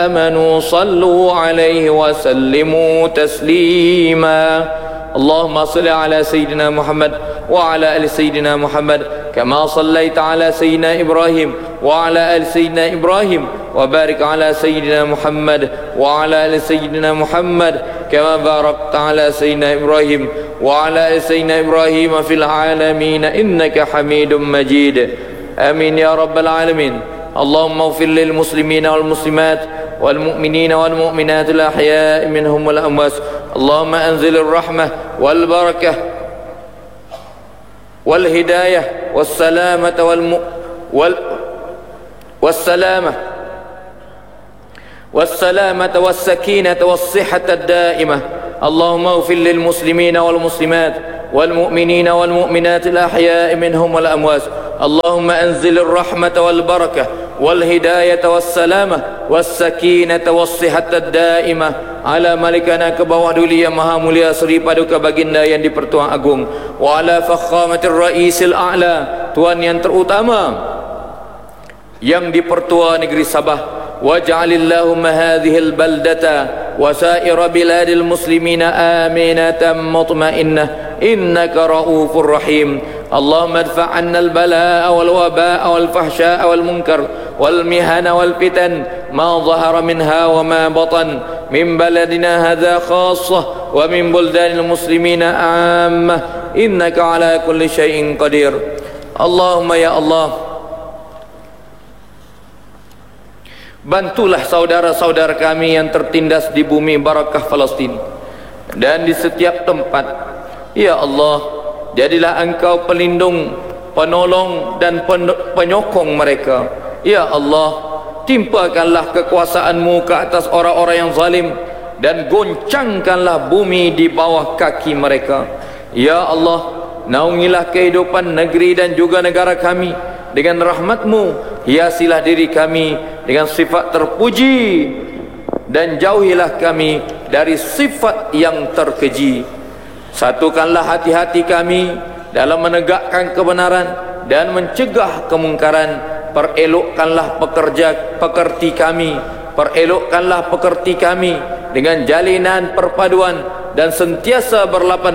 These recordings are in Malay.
آمنوا صلوا عليه وسلموا تسليما اللهم صل على سيدنا محمد وعلى آل سيدنا محمد كما صليت على سيدنا إبراهيم وعلى آل سيدنا إبراهيم وبارك على سيدنا محمد وعلى آل سيدنا محمد كما باركت على سيدنا إبراهيم وعلى آل سيدنا إبراهيم في العالمين إنك حميد مجيد آمين يا رب العالمين. اللهم اغفر للمسلمين والمسلمات والمؤمنين والمؤمنات الأحياء منهم والأموات. اللهم أنزل الرحمة والبركة والهداية والسلامة والسكينة والصحة الدائمة. اللهم اغفر للمسلمين والمسلمات والمؤمنين والمؤمنات الأحياء منهم والأموات. اللهم أنزل الرحمة والبركة والهداية والسلامة والسكينة والصحة الدائمة ala malikana ke bawah duli yang maha mulia Seri Paduka Baginda yang di-Pertuan Agung, wa ala fakhamatir ra'isil a'la, tuan yang terutama yang di-Pertua Negeri Sabah. Waj'alillahumma hadhil baldata wa sa'ira biladil muslimina aminatan mutmainnah innaka ra'ufur rahim. Allahumma adfa' 'anna al-balaa'a wal wabaa'a wal fahsyaa'a wal munkar wal mihana wal fitan ma dhahara minha wa ma batan min baladina hadha khassah wa min buldanil muslimina 'ammah innaka 'ala kulli syai'in qadir. Allahumma ya Allah, bantulah saudara-saudara kami yang tertindas di bumi barakah Palestin dan di setiap tempat. Ya Allah, jadilah Engkau pelindung, penolong dan penyokong mereka. Ya Allah, timpakanlah kekuasaan-Mu ke atas orang-orang yang zalim dan goncangkanlah bumi di bawah kaki mereka. Ya Allah, naungilah kehidupan negeri dan juga negara kami dengan rahmat-Mu. Hiasilah diri kami dengan sifat terpuji dan jauhilah kami dari sifat yang terkeji. Satukanlah hati-hati kami dalam menegakkan kebenaran dan mencegah kemungkaran. Perelokkanlah pekerti kami dengan jalinan perpaduan dan sentiasa berlapang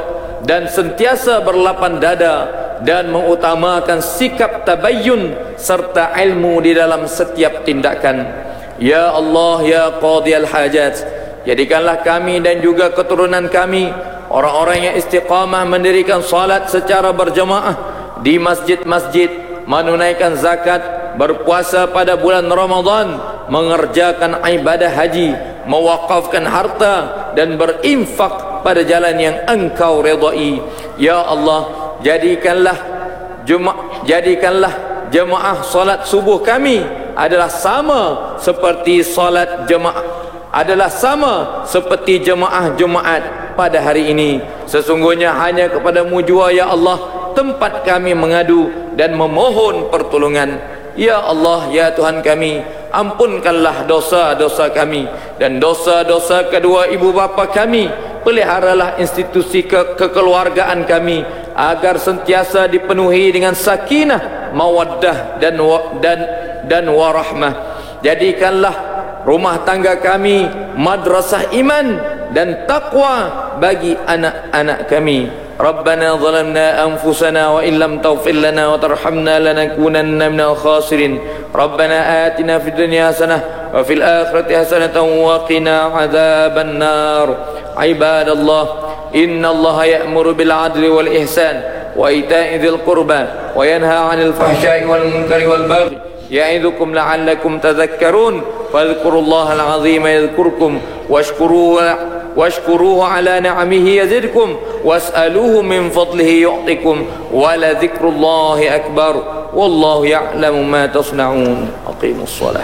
dada dan mengutamakan sikap tabayyun serta ilmu di dalam setiap tindakan. Ya Allah, ya qadiyal hajat, jadikanlah kami dan juga keturunan kami orang-orang yang istiqamah mendirikan salat secara berjamaah di masjid-masjid, menunaikan zakat, berpuasa pada bulan Ramadan, mengerjakan ibadah haji, mewakafkan harta dan berinfak pada jalan yang Engkau redai. Ya Allah, jadikanlah jemaah salat subuh kami adalah sama seperti jemaah Jumaat pada hari ini. Sesungguhnya hanya kepada-Mu jua ya Allah tempat kami mengadu dan memohon pertolongan. Ya Allah, ya Tuhan kami, ampunkanlah dosa-dosa kami dan dosa-dosa kedua ibu bapa kami. Peliharalah institusi kekeluargaan kami agar sentiasa dipenuhi dengan sakinah, mawaddah dan warahmah. Jadikanlah rumah tangga kami madrasah iman dan taqwa bagi anak-anak kami. Rabbana zalamna anfusana wa illam taghfir lana wa tarhamna lanakunanna minal khasirin. Rabbana atina fid dunya hasanah wa fil akhirati hasanatan wa qina adzaban nar. Ibadallah, innallaha ya'muru bil 'adli wal ihsan wa ita'i dzil qurba wa yanha 'anil fahsya'i wal munkari wal baghi ya'idukum la'allakum tadhakkarun. Fadhkurullahal 'azima yadhkurkum washkuruhu ala ni'amihi yazidkum was'aluhu min fadlihi yu'tikum wa la dhikrullahi akbar wallahu ya'lamu ma tasna'un. Aqimus shalah.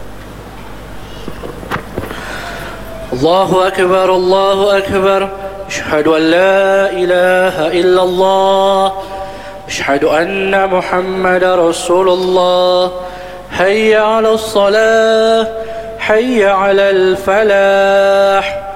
Allahu akbar, Allahu akbar. Asyhadu an la ilaha illallah, asyhadu anna Muhammadar Rasulullah. Hayya 'alas salah, hayya 'alal falah.